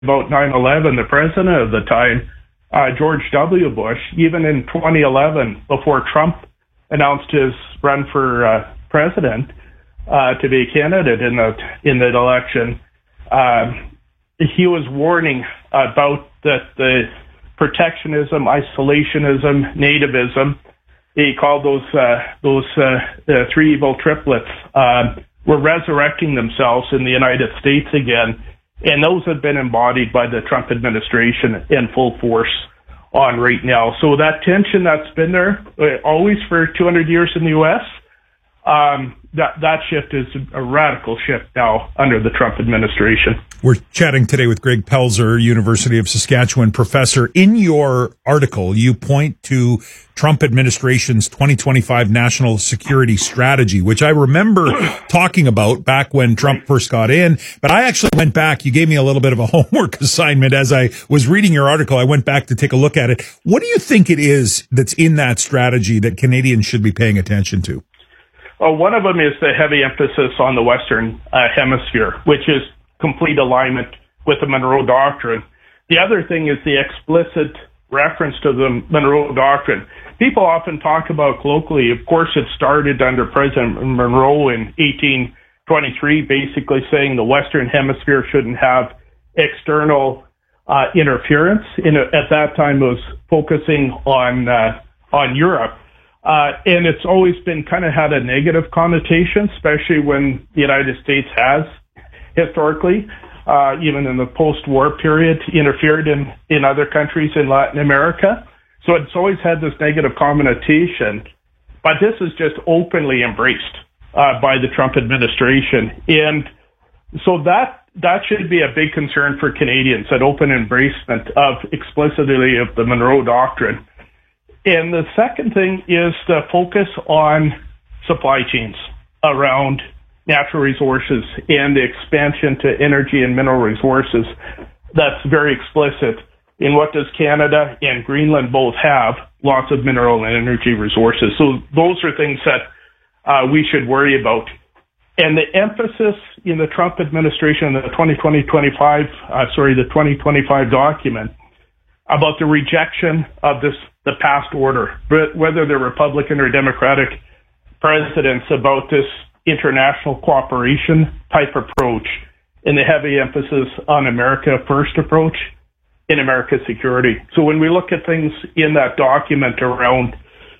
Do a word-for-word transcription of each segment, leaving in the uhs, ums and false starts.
about nine eleven, the president of the time, uh, George W. Bush, even in twenty eleven, before Trump announced his run for uh, president uh, to be a candidate in the in the election, uh, he was warning about that the protectionism, isolationism, nativism. He called those uh, those uh, uh, three evil triplets uh, were resurrecting themselves in the United States again, and those have been embodied by the Trump administration in full force on right now. So that tension that's been there uh, always for two hundred years in the U S, um, that that shift is a radical shift now under the Trump administration. We're chatting today with Greg Pelzer, University of Saskatchewan professor. In your article, you point to Trump administration's twenty twenty-five national security strategy, which I remember talking about back when Trump first got in. But I actually went back. You gave me a little bit of a homework assignment as I was reading your article. I went back to take a look at it. What do you think it is that's in that strategy that Canadians should be paying attention to? Well, one of them is the heavy emphasis on the Western uh, Hemisphere, which is complete alignment with the Monroe Doctrine. The other thing is the explicit reference to the Monroe Doctrine. People often talk about colloquially, of course, it started under President Monroe in eighteen twenty-three, basically saying the Western Hemisphere shouldn't have external uh, interference. In a, at that time, it was focusing on uh, on Europe. Uh, and it's always been kind of had a negative connotation, especially when the United States has historically, uh, even in the post-war period, interfered in, in other countries in Latin America. So it's always had this negative connotation, but this is just openly embraced, uh, by the Trump administration. And so that, that should be a big concern for Canadians, that open embracement of explicitly of the Monroe Doctrine. And the second thing is the focus on supply chains around natural resources and the expansion to energy and mineral resources. That's very explicit in what does Canada and Greenland both have, lots of mineral and energy resources. So those are things that uh, we should worry about. And the emphasis in the Trump administration, the twenty twenty twenty-five, uh, sorry, the twenty twenty-five document about the rejection of this, the past order, whether they're Republican or Democratic presidents, about this international cooperation type approach and the heavy emphasis on America first approach in America's security. So when we look at things in that document around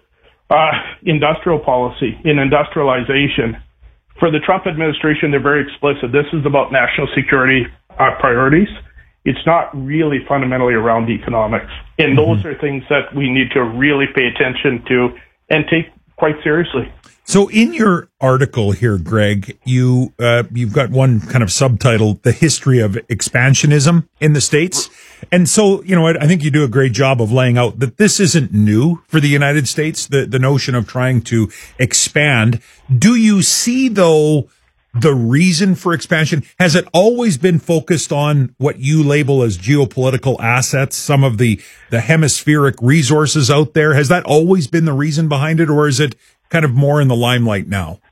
uh, industrial policy, in industrialization, for the Trump administration, they're very explicit. This is about national security uh, priorities. It's not really fundamentally around economics. And those mm-hmm. are things that we need to really pay attention to and take quite seriously. So in your article here, Greg, you, uh, you've got one kind of subtitle, The History of Expansionism in the States. And so, you know, I, I think you do a great job of laying out that this isn't new for the United States, the, the notion of trying to expand. Do you see, though, the reason for expansion? Has it always been focused on what you label as geopolitical assets, some of the, the hemispheric resources out there? Has that always been the reason behind it, or is it kind of more in the limelight now?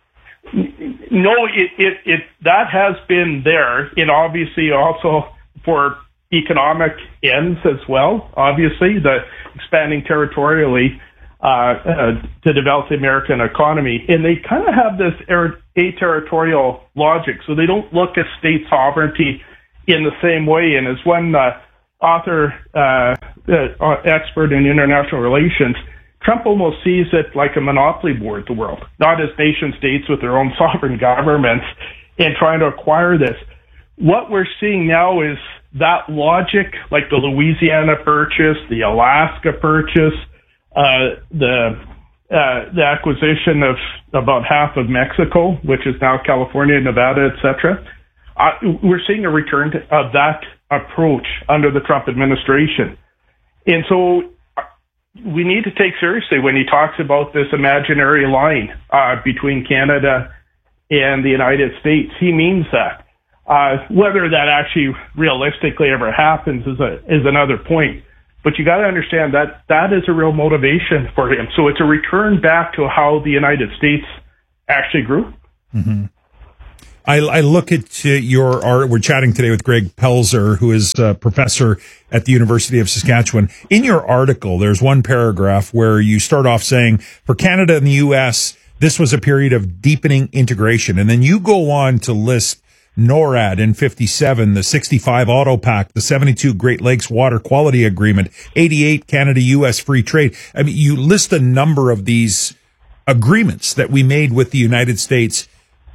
No, it, it, it that has been there, and obviously also for economic ends as well. Obviously, the expanding territorially uh, uh, to develop the American economy, and they kind of have this er- aterritorial logic, so they don't look at state sovereignty in the same way. And as one uh, author, uh, uh, expert in international relations, Trump almost sees it like a monopoly board, the world, not as nation states with their own sovereign governments and trying to acquire this. What we're seeing now is that logic, like the Louisiana Purchase, the Alaska Purchase, uh, the uh, the acquisition of about half of Mexico, which is now California, Nevada, et cetera. Uh, we're seeing a return to, of that approach under the Trump administration. And so we need to take seriously when he talks about this imaginary line uh, between Canada and the United States. He means that. Uh, whether that actually realistically ever happens is a, is another point. But you got to understand that that is a real motivation for him. So it's a return back to how the United States actually grew. Mm-hmm. I, I look at uh, your art. We're chatting today with Greg Pelzer, who is a professor at the University of Saskatchewan. In your article, there's one paragraph where you start off saying, for Canada and the U S, this was a period of deepening integration. And then you go on to list NORAD in fifty-seven, the sixty-five Auto Pact, the seventy-two Great Lakes Water Quality Agreement, eighty-eight Canada-U S Free Trade. I mean, you list a number of these agreements that we made with the United States.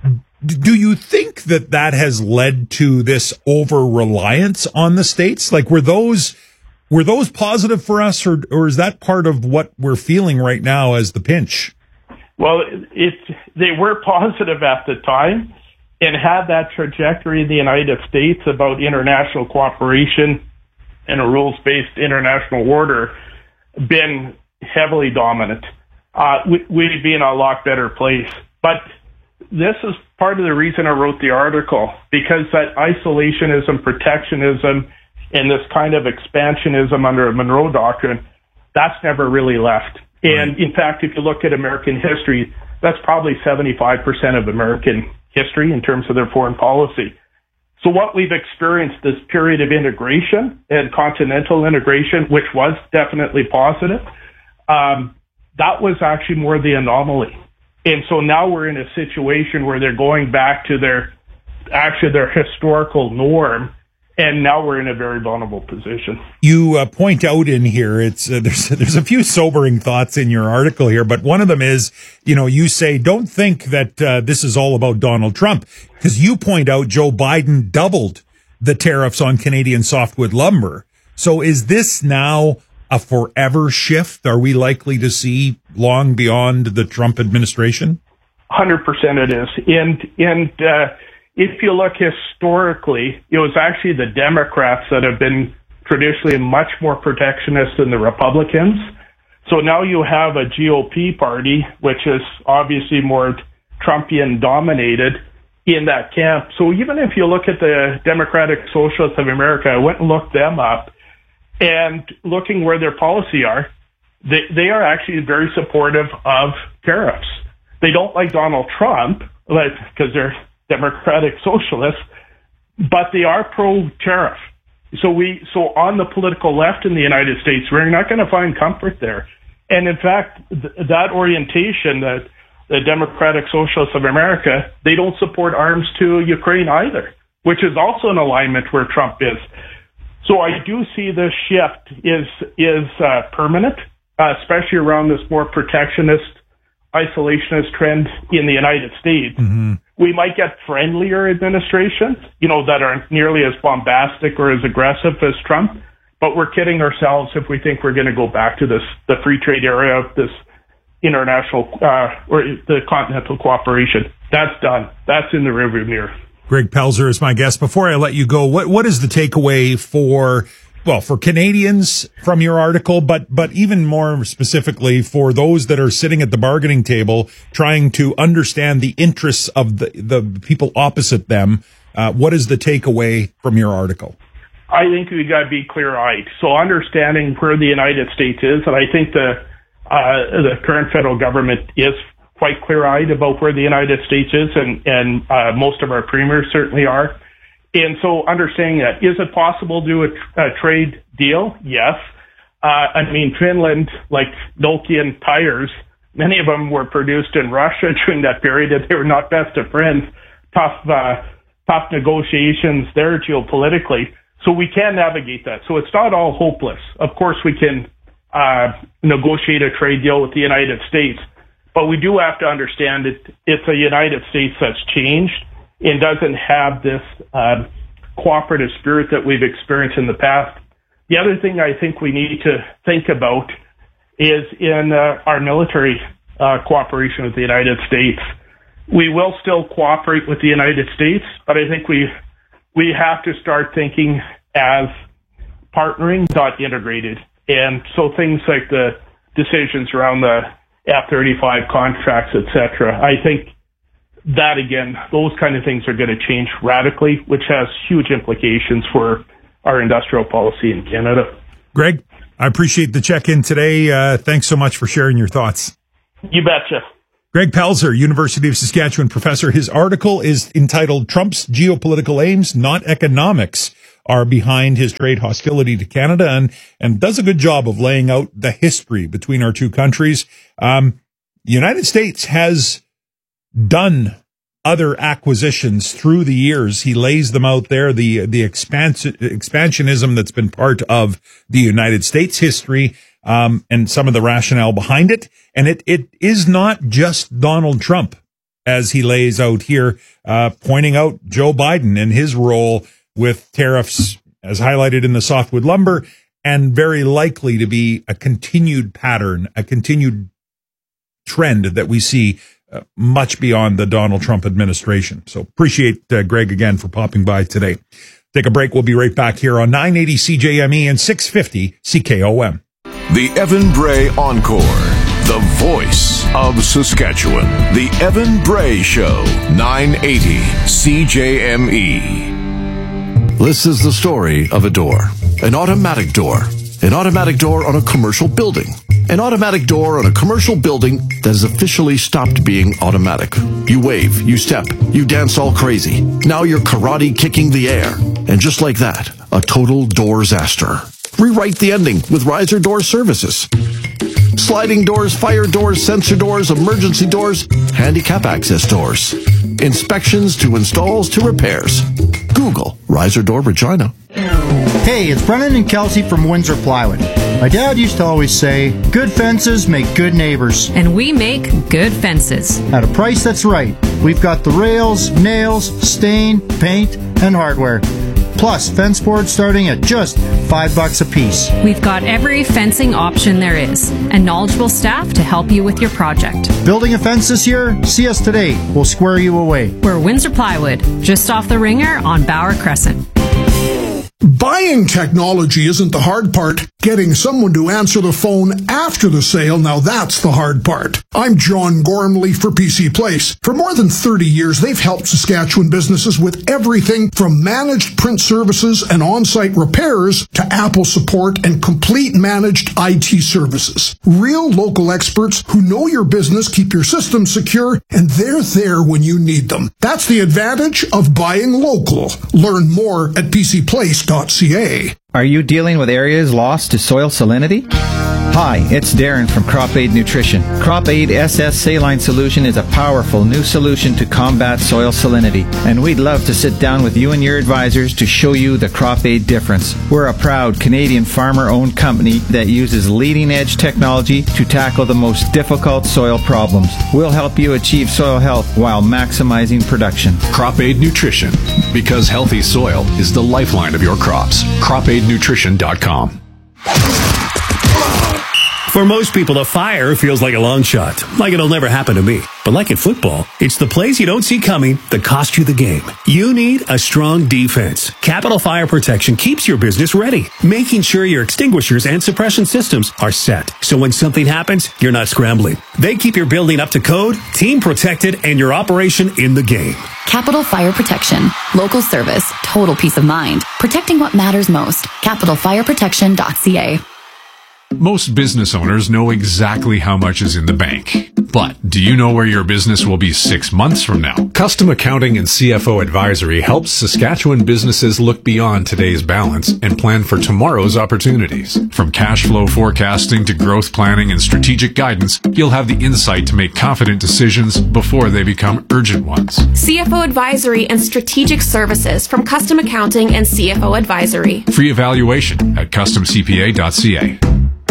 Do you think that that has led to this over-reliance on the states? Like, were those were those positive for us, or or is that part of what we're feeling right now as the pinch? Well, it, they were positive at the time, and had that trajectory in the United States about international cooperation and a rules-based international order been heavily dominant, uh, we, we'd be in a lot better place. But this is part of the reason I wrote the article, because that isolationism, protectionism, and this kind of expansionism under a Monroe Doctrine, that's never really left. And in fact, if you look at American history, that's probably seventy-five percent of American history in terms of their foreign policy. So what we've experienced, this period of integration and continental integration, which was definitely positive, um, that was actually more the anomaly. And so now we're in a situation where they're going back to their, actually their historical norm. And now we're in a very vulnerable position. You uh, point out in here, it's uh, there's there's a few sobering thoughts in your article here, but one of them is, you know, you say, don't think that uh, this is all about Donald Trump, because you point out Joe Biden doubled the tariffs on Canadian softwood lumber. So is this now a forever shift? Are we likely to see long beyond the Trump administration? one hundred percent it is. And, and, uh, if you look historically, it was actually the Democrats that have been traditionally much more protectionist than the Republicans. So now you have a G O P party, which is obviously more Trumpian dominated in that camp. So even if you look at the Democratic Socialists of America, I went and looked them up, and looking where their policy are, they, they are actually very supportive of tariffs. They don't like Donald Trump, because they're Democratic Socialists, but they are pro-tariff. So we, so on the political left in the United States, we're not going to find comfort there. And in fact, th- that orientation, that the Democratic Socialists of America, they don't support arms to Ukraine either, which is also in alignment where Trump is. So I do see this shift is is uh, permanent, uh, especially around this more protectionist, isolationist trend in the United States. Mm-hmm. We might get friendlier administrations, you know, that aren't nearly as bombastic or as aggressive as Trump. But we're kidding ourselves if we think we're going to go back to this, the free trade area of this international, uh, or the continental cooperation. That's done. That's in the rearview mirror. Greg Pelzer is my guest. Before I let you go, what, what is the takeaway for, well, for Canadians from your article, but, but even more specifically for those that are sitting at the bargaining table trying to understand the interests of the, the people opposite them? Uh, what is the takeaway from your article? I think we got to be clear-eyed. So understanding where the United States is, and I think the, uh, the current federal government is quite clear-eyed about where the United States is, and, and, uh, most of our premiers certainly are. And so understanding that, is it possible to do a, a trade deal? Yes. Uh, I mean, Finland, like Nokian tires, many of them were produced in Russia during that period, and they were not best of friends. Tough, uh, tough negotiations there geopolitically. So we can navigate that. So it's not all hopeless. Of course, we can, uh, negotiate a trade deal with the United States, but we do have to understand it. It's a United States that's changed. It doesn't have this uh, cooperative spirit that we've experienced in the past. The other thing I think we need to think about is in uh, our military uh, cooperation with the United States. We will still cooperate with the United States, but I think we we have to start thinking as partnering, not integrated. And so things like the decisions around the F thirty-five contracts, et cetera, I think that, again, those kind of things are going to change radically, which has huge implications for our industrial policy in Canada. Greg, I appreciate the check-in today. Uh, thanks so much for sharing your thoughts. You betcha. Greg Pelzer, University of Saskatchewan professor. His article is entitled Trump's Geopolitical Aims, Not Economics, are behind his trade hostility to Canada, and, and does a good job of laying out the history between our two countries. Um, the United States has done other acquisitions through the years. He lays them out there, the the expansion, expansionism that's been part of the United States history, um, and some of the rationale behind it. And it it is not just Donald Trump, as he lays out here, uh, pointing out Joe Biden and his role with tariffs, as highlighted in the softwood lumber, and very likely to be a continued pattern, a continued trend that we see Uh, much beyond the Donald Trump administration. So appreciate uh, Greg again for popping by today. Take a break. We'll be right back here on nine eighty C J M E and six fifty C K O M. The Evan Bray Encore, the voice of Saskatchewan. The Evan Bray Show, nine eighty C J M E. This is the story of a door, an automatic door, an automatic door on a commercial building. An automatic door on a commercial building that has officially stopped being automatic. You wave, you step, you dance all crazy. Now you're karate kicking the air. And just like that, a total door-saster. Rewrite the ending with Riser Door Services. Sliding doors, fire doors, sensor doors, emergency doors, handicap access doors. Inspections to installs to repairs. Google Riser Door Regina. Hey, it's Brennan and Kelsey from Windsor Plywood. My dad used to always say, good fences make good neighbors. And we make good fences. At a price that's right. We've got the rails, nails, stain, paint, and hardware. Plus, fence boards starting at just five bucks a piece. We've got every fencing option there is, and knowledgeable staff to help you with your project. Building a fence this year? See us today. We'll square you away. We're Windsor Plywood, just off the Ringer on Bauer Crescent. Buying technology isn't the hard part. Getting someone to answer the phone after the sale, now that's the hard part. I'm John Gormley for P C Place. For more than thirty years, they've helped Saskatchewan businesses with everything from managed print services and on-site repairs to Apple support and complete managed I T services. Real local experts who know your business, keep your systems secure, and they're there when you need them. That's the advantage of buying local. Learn more at p c place dot c a. Are you dealing with areas lost to soil salinity? Hi, it's Darren from Crop Aid Nutrition. Crop Aid S S Saline Solution is a powerful new solution to combat soil salinity, and we'd love to sit down with you and your advisors to show you the Crop Aid difference. We're a proud Canadian farmer-owned company that uses leading-edge technology to tackle the most difficult soil problems. We'll help you achieve soil health while maximizing production. Crop Aid Nutrition, because healthy soil is the lifeline of your crops. crop aid nutrition dot com. For most people, a fire feels like a long shot, like it'll never happen to me. But like in football, it's the plays you don't see coming that cost you the game. You need a strong defense. Capital Fire Protection keeps your business ready, making sure your extinguishers and suppression systems are set. So when something happens, you're not scrambling. They keep your building up to code, team protected, and your operation in the game. Capital Fire Protection. Local service. Total peace of mind. Protecting what matters most. capital fire protection dot c a. Most business owners know exactly how much is in the bank. But do you know where your business will be six months from now? Custom Accounting and C F O Advisory helps Saskatchewan businesses look beyond today's balance and plan for tomorrow's opportunities. From cash flow forecasting to growth planning and strategic guidance, you'll have the insight to make confident decisions before they become urgent ones. C F O Advisory and Strategic Services from Custom Accounting and C F O Advisory. Free evaluation at custom c p a dot c a.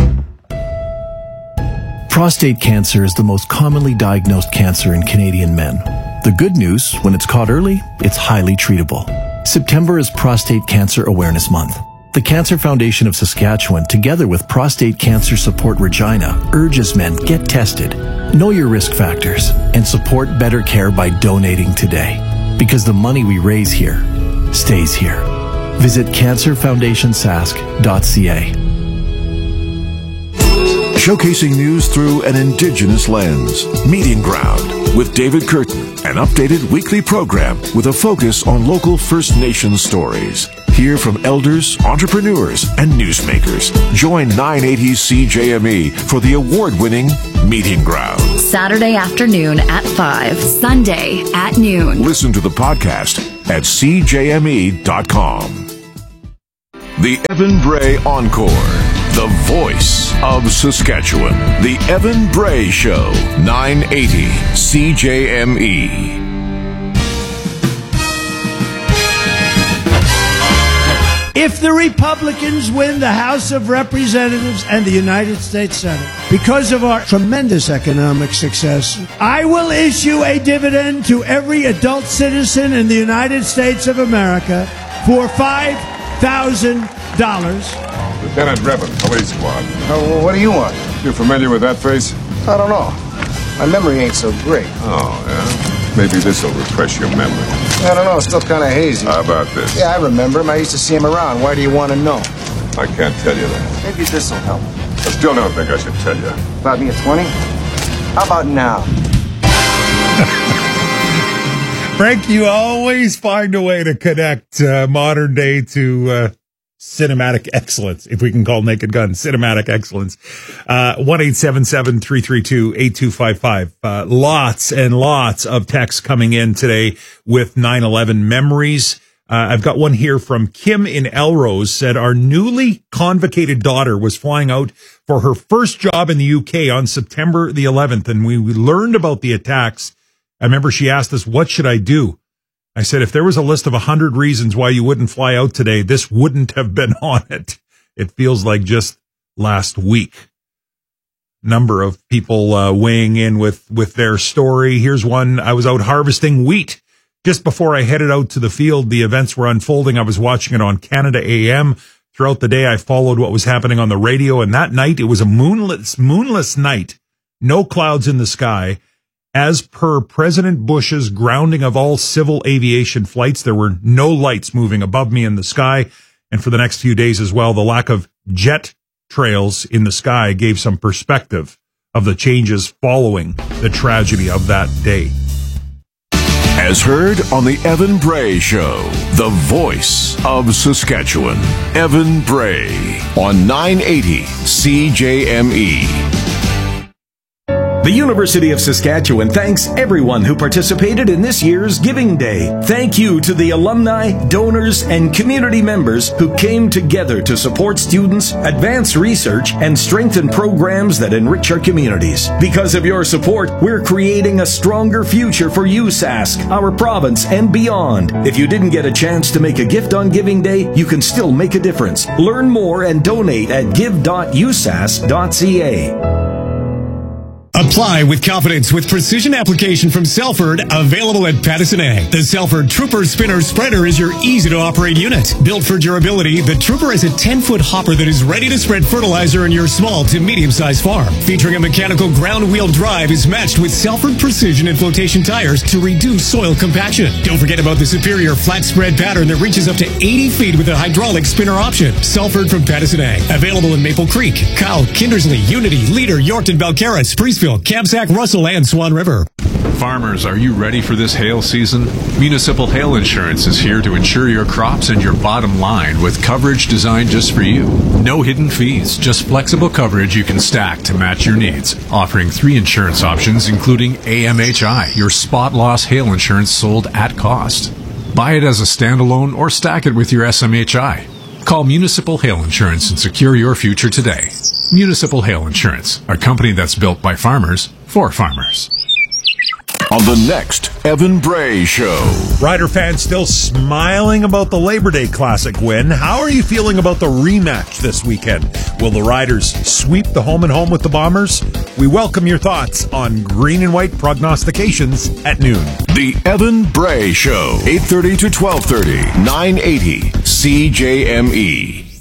Prostate cancer is the most commonly diagnosed cancer in Canadian men. The good news, when it's caught early, it's highly treatable. September is Prostate Cancer Awareness Month. The Cancer Foundation of Saskatchewan, together with Prostate Cancer Support Regina, urges men get tested, know your risk factors, and support better care by donating today. Because the money we raise here stays here. Visit cancer foundation sask dot c a. Showcasing news through an Indigenous lens. Meeting Ground with David Curtin, an updated weekly program with a focus on local First Nations stories. Hear from elders, entrepreneurs, and newsmakers. Join nine eighty C J M E for the award-winning Meeting Ground. Saturday afternoon at five, Sunday at noon. Listen to the podcast at c j m e dot com. The Evan Bray Encore. The voice of Saskatchewan. The Evan Bray Show. nine eighty C J M E. If the Republicans win the House of Representatives and the United States Senate, because of our tremendous economic success, I will issue a dividend to every adult citizen in the United States of America for five thousand dollars. Lieutenant Revan, police squad. Oh, what do you want? You familiar with that face? I don't know. My memory ain't so great. Oh, yeah? Maybe this will refresh your memory. I don't know. It's still kind of hazy. How about this? Yeah, I remember him. I used to see him around. Why do you want to know? I can't tell you that. Maybe this will help. I still don't think I should tell you. About me at twenty? How about now? Frank, you always find a way to connect uh, modern day to uh, cinematic excellence, if we can call Naked Gun cinematic excellence. Uh, one eight seven seven, three three two, eight two five five. Uh, lots and lots of texts coming in today with nine eleven memories. Uh, I've got one here from Kim in Elrose, said our newly convocated daughter was flying out for her first job in the U K on September the eleventh, and we, we learned about the attacks. I remember she asked us, what should I do? I said, if there was a list of a hundred reasons why you wouldn't fly out today, this wouldn't have been on it. It feels like just last week. Number of people uh, weighing in with, with their story. Here's one. I was out harvesting wheat. Just before I headed out to the field, the events were unfolding. I was watching it on Canada A M. Throughout the day, I followed what was happening on the radio. And that night, it was a moonless, moonless night. No clouds in the sky. As per President Bush's grounding of all civil aviation flights, there were no lights moving above me in the sky. And for the next few days as well, the lack of jet trails in the sky gave some perspective of the changes following the tragedy of that day. As heard on the Evan Bray Show, the voice of Saskatchewan, Evan Bray, on nine eighty C J M E. The University of Saskatchewan thanks everyone who participated in this year's Giving Day. Thank you to the alumni, donors, and community members who came together to support students, advance research, and strengthen programs that enrich our communities. Because of your support, we're creating a stronger future for U S A S C, our province, and beyond. If you didn't get a chance to make a gift on Giving Day, you can still make a difference. Learn more and donate at give dot u s a s dot c a. Apply with confidence with precision application from Selford, available at Pattison Ag. The Selford Trooper Spinner Spreader is your easy-to-operate unit. Built for durability, the Trooper is a ten-foot hopper that is ready to spread fertilizer in your small to medium-sized farm. Featuring a mechanical ground-wheel drive, is matched with Selford Precision and Flotation tires to reduce soil compaction. Don't forget about the superior flat spread pattern that reaches up to eighty feet with a hydraulic spinner option. Selford from Pattison Ag. Available in Maple Creek, Kyle, Kindersley, Unity, Leader, Yorkton, Belcarra, Spreeceville, Kamsack, Russell, and Swan River. Farmers, are you ready for this hail season? Municipal Hail Insurance is here to insure your crops and your bottom line with coverage designed just for you. No hidden fees, just flexible coverage you can stack to match your needs. Offering three insurance options, including A M H I, your spot loss hail insurance sold at cost. Buy it as a standalone or stack it with your S M H I. Call Municipal Hail Insurance and secure your future today. Municipal Hail Insurance, a company that's built by farmers for farmers. On the next Evan Bray Show. Rider fans still smiling about the Labor Day Classic win. How are you feeling about the rematch this weekend? Will the Riders sweep the home and home with the Bombers? We welcome your thoughts on green and white prognostications at noon. The Evan Bray Show, eight thirty to twelve thirty, nine eighty C J M E.